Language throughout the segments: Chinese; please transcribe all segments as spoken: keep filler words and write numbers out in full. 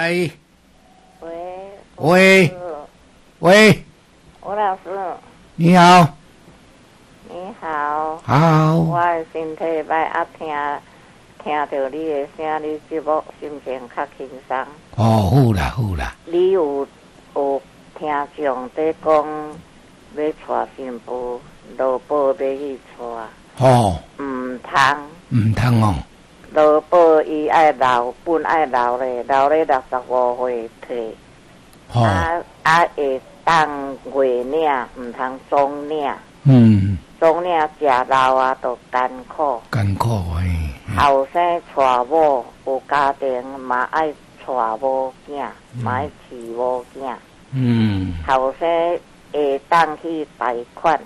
喂， 喂， 喂，喂， 吴老师， 你好， 你好。 好。 我的身体歹，啊听听到你的声，你节目心情较轻松。 哦，好啦，好啦。 你有有听众在讲要带新妇，劳保要去带。 哦。 唔通。 唔通哦。 劳保伊爱留，本爱留咧，留咧六十五岁退。 哦。 啊啊会当月领，唔通总领。 嗯。 总领食老啊，都艰苦。 艰苦诶。 后生带某有家庭嘛爱带某囝，嘛爱饲某囝。 嗯。 后生会当去贷款。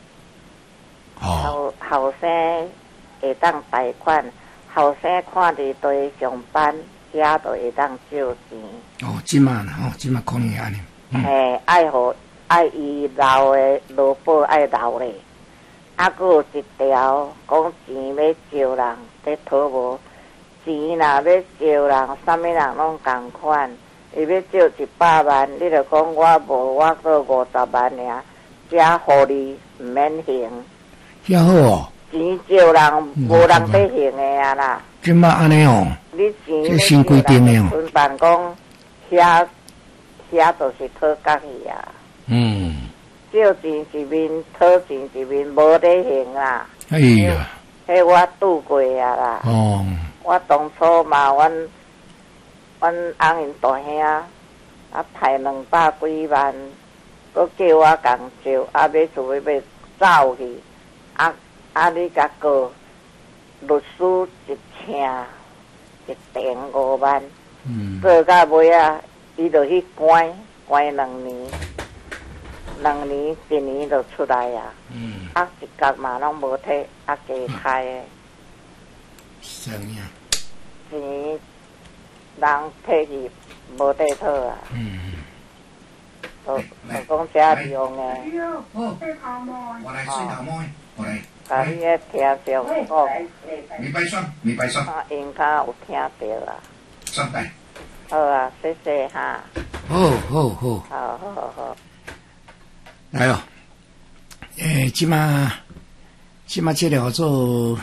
哦。 后后生会当贷款。后生看伫地上班，遐都会当借钱。 哦，即马啦，哦，即马可能安尼。 嘿，爱互爱伊留的劳保爱留咧，啊，佫有一条讲钱要招人在讨无，钱若要招人，啥物人拢共款。伊要招一百万，你著讲我无，我做五十万尔，才互你毋免还。 遐好哦。 钱招人，无人要还的啊啦。 即马安尼哦。 你钱这新规定的哦。 顺便讲，遐遐就是讨价去啊。 嗯。 借钱一面，讨钱一面，无得还啦。 哎呀。 迄我拄过啊啦。 哦。 我当初嘛，阮阮翁因大兄啊，派两百几万，佮叫我共借，啊，要厝要要走去，啊。啊！你甲告律师一请一点五万， 嗯， 告到尾啊，伊就去关关两年，两年一年就出来啊。嗯，啊一角嘛拢无摕，啊加开的。 是啊。 钱人摕去无得讨啊。嗯。就就讲遮利用的。 哦，我来洗头毛，我来。 甲你个听上讲， 没白算，没白算。 啊，应该有听到啦。 算白。 好啊，谢谢哈。 好，好，好。 好好好。 来哦，诶，即马即马这个合作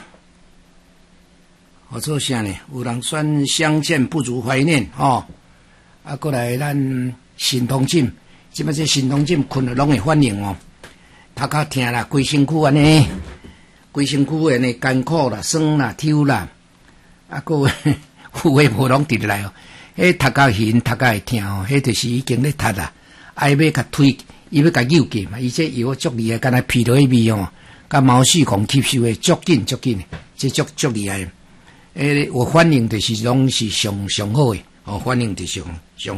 合作啥呢？有人选相见不如怀念吼，啊，过来咱新同进，即马这新同进困了拢会反应哦，头壳疼啦，规身躯安尼。规身躯安尼艰苦啦、酸啦、抽啦，啊，个有诶无拢直来哦。迄头壳晕、头壳会疼哦，迄就是已经咧塌啦。啊，伊要甲推，伊要甲扭过嘛。伊这药足厉害，敢若鼻头迄味哦，甲毛细孔吸收诶足紧足紧，这足足厉害。诶，有反应就是拢是上上好诶，哦，反应就是上上。